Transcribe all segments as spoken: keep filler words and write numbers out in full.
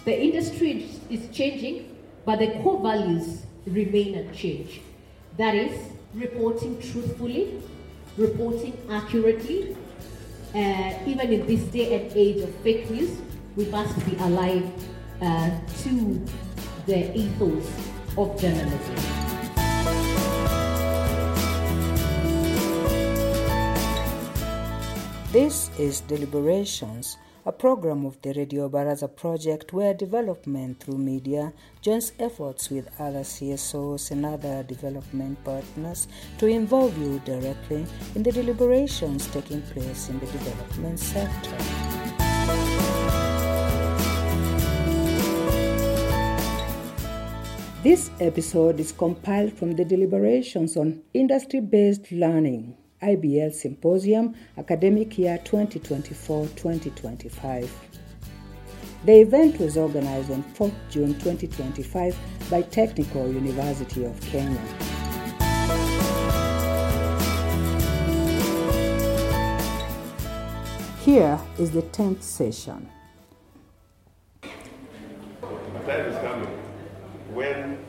The industry is changing, but the core values remain unchanged. That is, reporting truthfully, reporting accurately. Uh, even in this day and age of fake news, we must be alive uh, to the ethos of journalism. This is Deliberations, a program of the Radio Baraza project where development through media joins efforts with other C S Os and other development partners to involve you directly in the deliberations taking place in the development sector. This episode is compiled from the deliberations on industry-based learning, I B L Symposium, Academic Year twenty twenty-four twenty twenty-five. The event was organized on fourth of June twenty twenty-five by Technical University of Kenya. Here is the tenth session. The time is coming when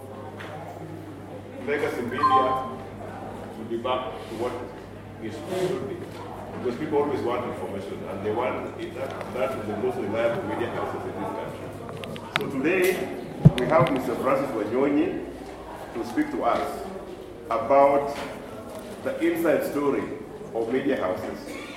legacy media will be back to what it should be. Because people always want information and they want it, that, that is the most reliable media houses in this country. So today we have Mister Francis Wanyonyi to speak to us about the inside story of media houses.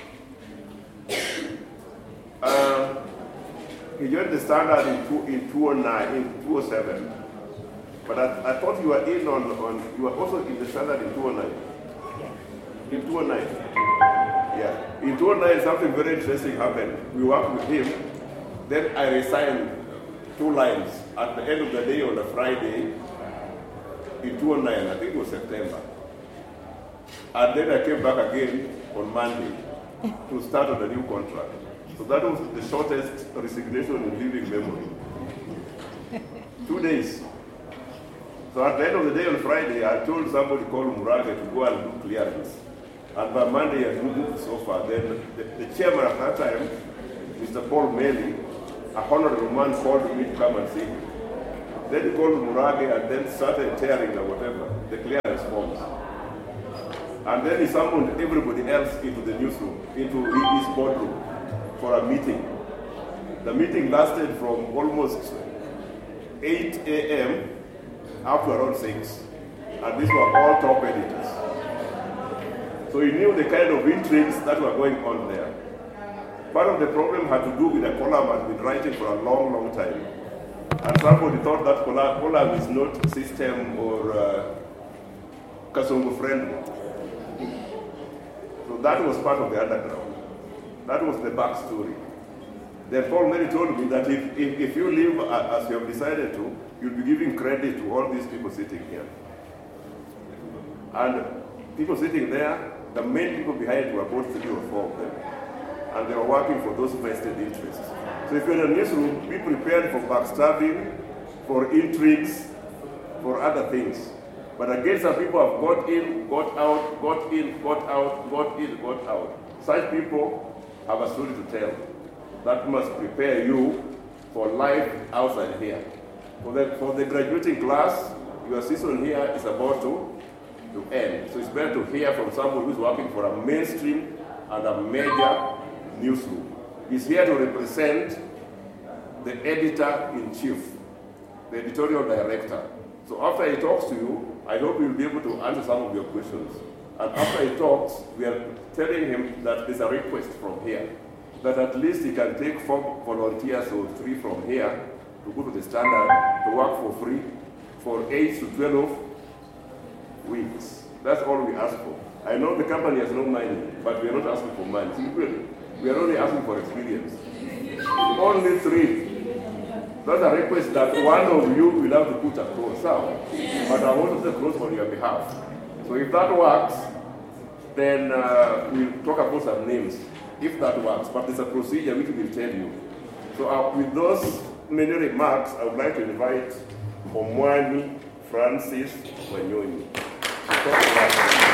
Uh, he joined the Standard in, two, in two thousand nine, in two thousand seven. But I, I thought you were in on, on, you were also in the Standard in two thousand nine. In two thousand nine. Yeah. In two thousand nine, something very interesting happened. We worked with him. Then I resigned two lines at the end of the day on a Friday in two thousand nine. I think it was September. And then I came back again on Monday to start on a new contract. So that was the shortest resignation in living memory. Two days. So at the end of the day on Friday, I told somebody called Murage to go and do clearance. And by Monday, I moved so far. Then the, the chairman at that time, Mister Paul Meli, a honorable man, called me to come and see him. Then he called Murage and then started tearing or whatever, the clearance forms. And then he summoned everybody else into the newsroom, into his boardroom for a meeting. The meeting lasted from almost eight a.m. up to around six. And these were all top editors. So he knew the kind of intrigues that were going on there. Part of the problem had to do with a column I'd been writing for a long, long time. And somebody thought that column is not system or uh, Kasongo friendly. So that was part of the underground. That was the backstory. Then Paul Mary told me that if, if, if you live as you have decided to, you'll be giving credit to all these people sitting here. And people sitting there, the main people behind it were about three or four of them. And they were working for those vested interests. So if you're in a newsroom, be prepared for backstabbing, for intrigues, for other things. But again, some people have got in, got out, got in, got out, got in, got out. Such people have a story to tell. That must prepare you for life outside here. For the, for the graduating class, your season here is about to, to end. So it's better to hear from someone who's working for a mainstream and a major newsroom. He's here to represent the editor-in-chief, the editorial director. So after he talks to you, I hope you'll be able to answer some of your questions. And after he talks, we are telling him that there's a request from here, that at least he can take four volunteers or three from here to go to the Standard to work for free for eight to twelve weeks. That's all we ask for. I know the company has no money, but we are not asking for money. Simply, we are only asking for experience. Only three. That's a request that one of you will have to put across. But I want to cross on your behalf. So if that works, then uh, we'll talk about some names, if that works. But there's a procedure which we'll tell you. So uh, with those many remarks, I would like to invite Omwani Francis Wanyonyi to talk about.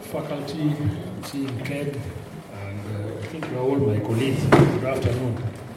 faculty, seeing Ked, and uh, I think you are all my colleagues. Good afternoon.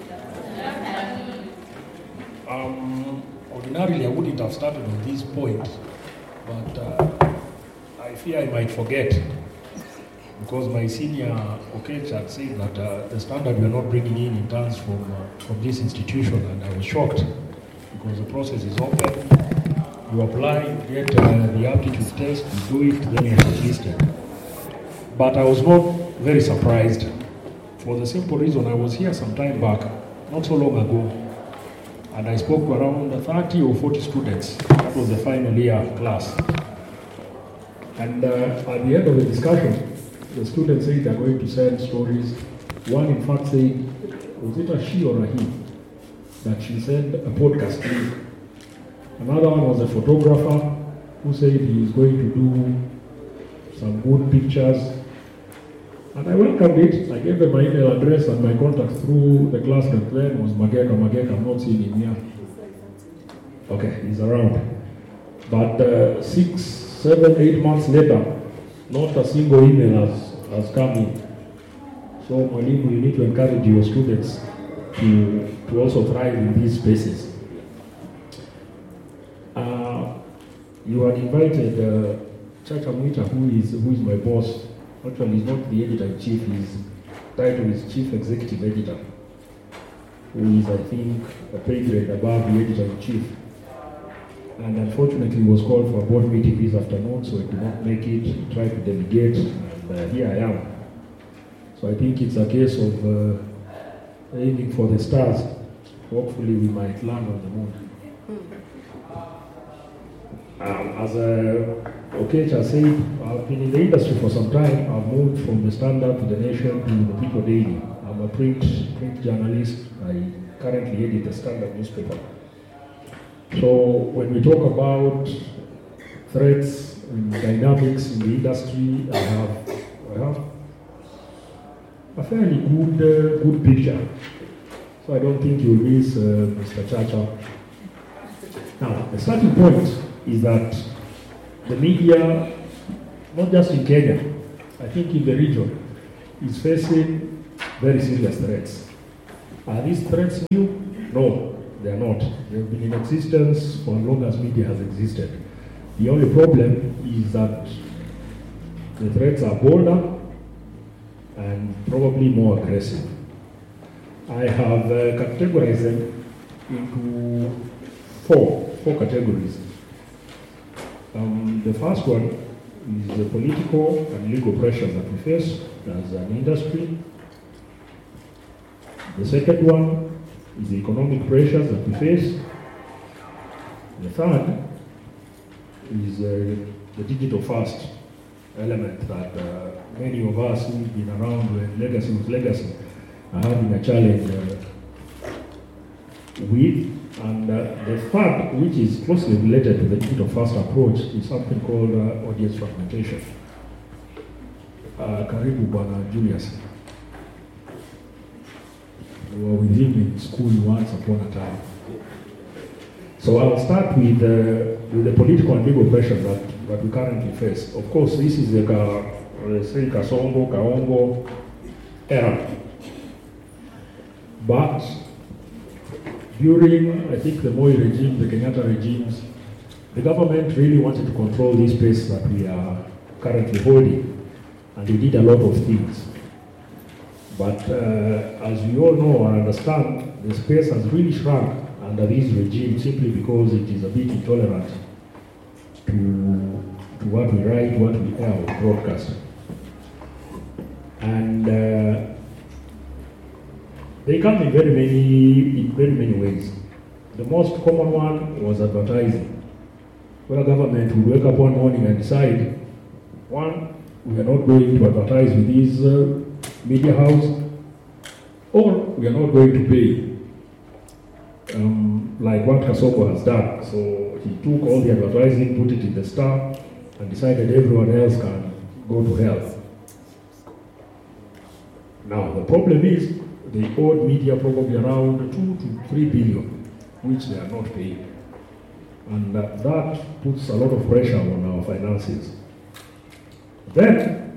Um, ordinarily, I wouldn't have started on this point, but uh, I fear I might forget, because my senior Okech had said that uh, the standard we are not bringing in interns from, uh, from this institution, and I was shocked, because the process is open. You apply, you get uh, the aptitude test, you do it, then you are shortlisted. But I was not very surprised, for the simple reason I was here some time back, not so long ago, and I spoke to around thirty or forty students. That was the final year class. And uh, at the end of the discussion, the students said they're going to send stories. One, in fact, said, was it a she or a he, that she sent a podcast link. Another one was a photographer who said he is going to do some good pictures. And I welcomed it. I gave them my email address and my contact through the class that then was Mageka. Mageka, I'm not seeing him here. Okay, he's around. But uh, six, seven, eight months later, not a single email has, has come in. So, Mwalimu, you need to encourage your students to, to also thrive in these spaces. Uh, you had invited uh, Chacha Mwita, who is, who is my boss. Actually, he's not the editor-in-chief, his title is Chief Executive Editor, who is, I think, a pay grade above the editor-in-chief. And unfortunately, he was called for a board meeting this afternoon, so he did not make it. He tried to delegate, and uh, here I am. So I think it's a case of uh, aiming for the stars. Hopefully, we might land on the moon. Um, as uh, Okech has said, I've been in the industry for some time. I've moved from the Standard to the Nation to the People Daily. I'm a print, print journalist. I currently edit the Standard newspaper. So when we talk about threats and dynamics in the industry, I have, I have a fairly good, uh, good picture. So I don't think you'll miss uh, Mister Chacha. Now, the starting point is that the media, not just in Kenya, I think in the region, is facing very serious threats. Are these threats new? No, they are not. They have been in existence for as long as media has existed. The only problem is that the threats are bolder and probably more aggressive. I have uh, categorized them into four, four categories. Um, the first one is the political and legal pressures that we face as an industry. The second one is the economic pressures that we face. The third is uh, the digital first element that uh, many of us who've been around when legacy was legacy are having a challenge uh, with. And uh, the third, which is closely related to the digital first approach, is something called uh, audience fragmentation. Uh, Karibu Bwana Julius. We were with him in school once upon a time. So I'll start with, uh, with the political and legal pressure that, that we currently face. Of course, this is the uh, say Kasongo, Kaongo era. But during, I think, the Moi regime, the Kenyatta regimes, the government really wanted to control this space that we are currently holding, and they did a lot of things. But uh, as we all know and understand, the space has really shrunk under this regime simply because it is a bit intolerant to, to what we write, what we air, or broadcast. And uh, they come in very many, in very many ways. The most common one was advertising, where government would wake up one morning and decide, one, we are not going to advertise with this uh, media house, or we are not going to pay, um, like what Kasongo has done. So he took all the advertising, put it in the Star, and decided everyone else can go to hell. Now, the problem is, they owed media probably around two to three billion, which they are not paying. And uh, that puts a lot of pressure on our finances. Then,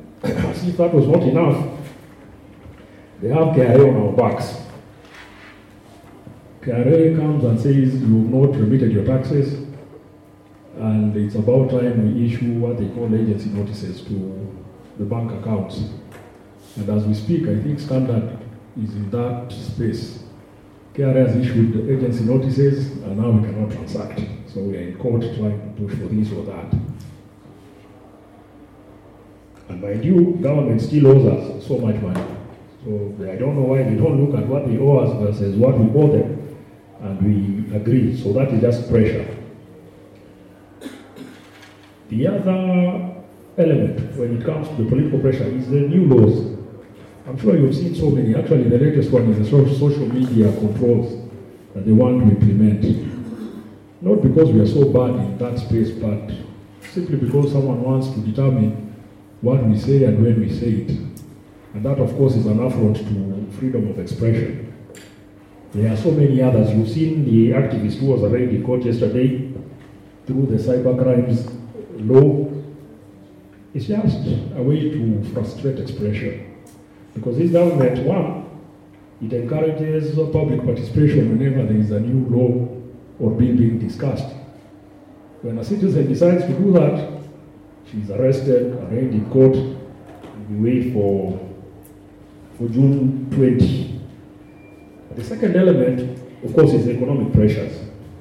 as if that was not enough, they have K R A on our backs. K R A comes and says you have not remitted your taxes, and it's about time we issue what they call agency notices to the bank accounts. And as we speak, I think Standard is in that space. K R A has issued agency notices, and now we cannot transact. So we are in court trying to push for this or that. And mind you, government still owes us so much money. So I don't know why they don't look at what they owe us versus what we owe them, and we agree. So that is just pressure. The other element when it comes to the political pressure is the new laws. I'm sure you've seen so many. Actually, the latest one is the social media controls that they want to implement. Not because we are so bad in that space, but simply because someone wants to determine what we say and when we say it. And that, of course, is an affront to freedom of expression. There are so many others. You've seen the activist who was arraigned in court yesterday through the cyber crimes law. It's just a way to frustrate expression. Because this government, one, it encourages public participation whenever there is a new law or bill being discussed. When a citizen decides to do that, she's arrested, arraigned in court, and we wait for, for June twentieth. The second element, of course, is economic pressures.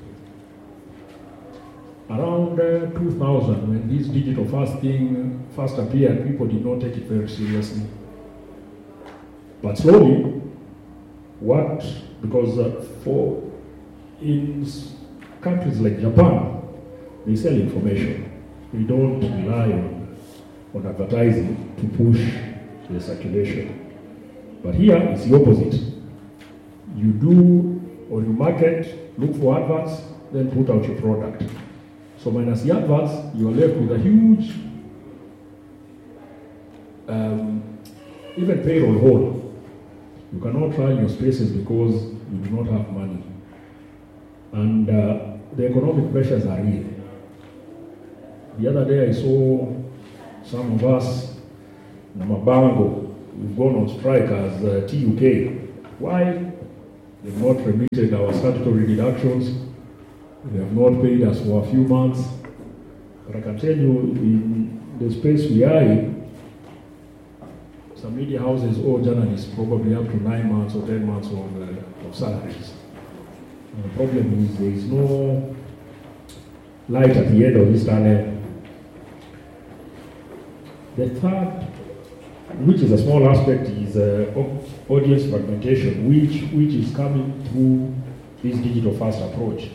Around uh, two thousand, when this digital first thing first appeared, people did not take it very seriously. But slowly, what, because uh, for in countries like Japan, they sell information. They don't rely on, on advertising to push the circulation. But here, it's the opposite. You do, or you market, look for adverts, then put out your product. So minus the adverts, you're left with a huge, um, even payroll hole. You cannot trial your spaces because you do not have money. And uh, the economic pressures are real. The other day I saw some of us, Namabango, we've gone on strike as uh, T U K. Why? They've not remitted our statutory deductions. They have not paid us for a few months. But I can tell you, in the space we are in, some media houses owe journalists probably up to nine months or ten months of, uh, of salaries. And the problem is there is no light at the end of this tunnel. The third, which is a small aspect, is uh, audience fragmentation, which, which is coming through this digital first approach.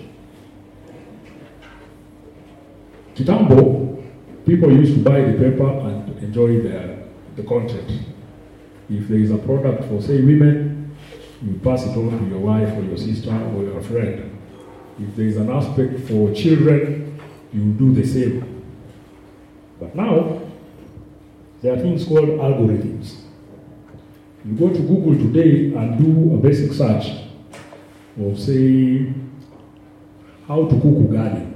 Kitambo, people used to buy the paper and enjoy the, the content. If there is a product for, say, women, you pass it on to your wife or your sister or your friend. If there is an aspect for children, you do the same. But now, there are things called algorithms. You go to Google today and do a basic search of, say, how to cook ugali.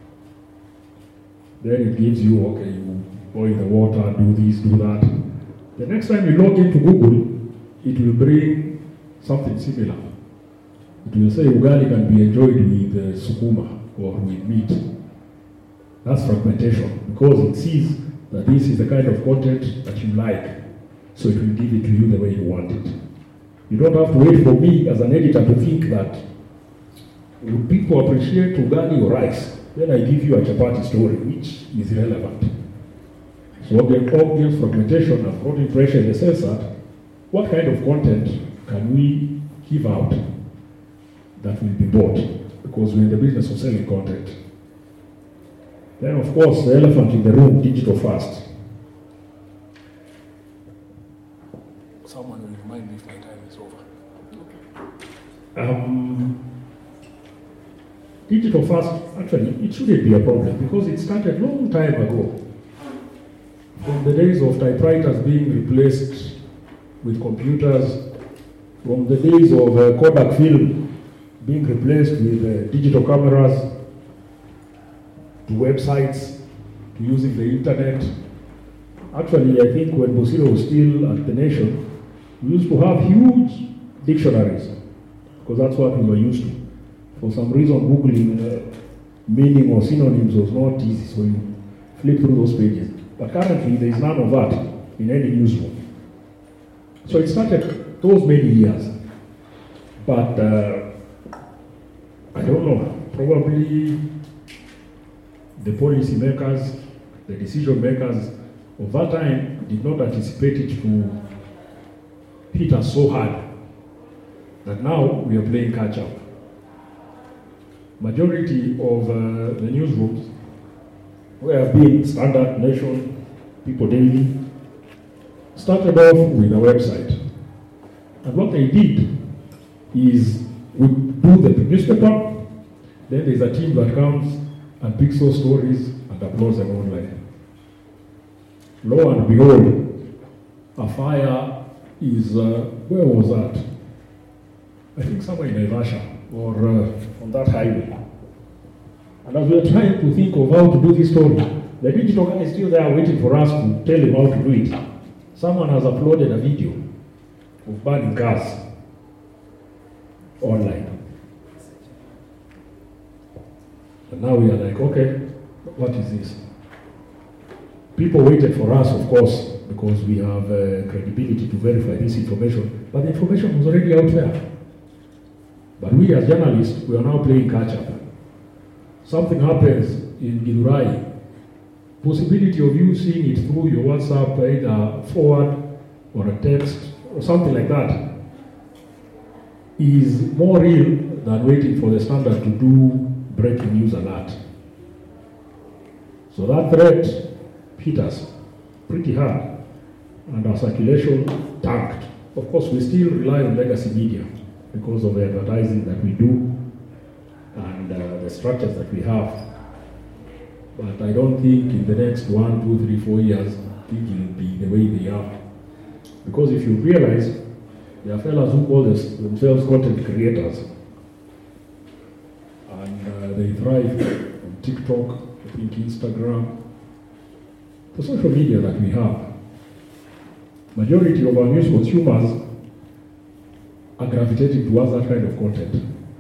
Then it gives you, okay, you boil the water, do this, do that. The next time you log into Google, it will bring something similar. It will say ugali can be enjoyed with uh, sukuma or with meat. That's fragmentation, because it sees that this is the kind of content that you like, so it will give it to you the way you want it. You don't have to wait for me as an editor to think that, would people appreciate ugali or rice? Then I give you a chapati story, which is irrelevant. So the obvious fragmentation and brought in pressure in the sense that, what kind of content can we give out that will be bought? Because we're in the business of selling content. Then, of course, the elephant in the room, digital first. Someone will remind me if my time is over. Um, digital first, actually, it shouldn't be a problem because it started a long time ago. From the days of typewriters being replaced with computers, from the days of uh, Kodak film being replaced with uh, digital cameras, to websites, to using the internet. Actually, I think when Bosiro was still at the Nation, we used to have huge dictionaries, because that's what we were used to. For some reason, Googling uh, meaning or synonyms was not easy, so you flip through those pages. But currently, there is none of that in any newsroom. So it started those many years. But uh, I don't know, probably the policy makers, the decision makers of that time did not anticipate it to hit us so hard that now we are playing catch up. Majority of uh, the newsrooms were being Standard, Nation, People Daily, started off with a website. And what they did is we do the newspaper, then there's a team that comes and picks those stories and uploads them online. Lo and behold, a fire is, uh, where was that? I think somewhere in Naivasha, or uh, on that highway. And as we are trying to think of how to do this story, the digital guy is still there waiting for us to tell him how to do it. Someone has uploaded a video of burning cars online. And now we are like, okay, what is this? People waited for us, of course, because we have uh, credibility to verify this information, but the information was already out there. But we as journalists, we are now playing catch up. Something happens in Githurai, possibility of you seeing it through your WhatsApp, either forward or a text or something like that, is more real than waiting for the Standard to do breaking news alert. So that threat hit us pretty hard, and our circulation tanked. Of course, we still rely on legacy media because of the advertising that we do and uh, the structures that we have. But I don't think in the next one, two, three, four years, things will be the way they are. Because if you realize, there are fellas who call this, themselves content creators. And uh, they thrive on TikTok, I think Instagram, the social media that we have. Majority of our news consumers are gravitating towards that kind of content.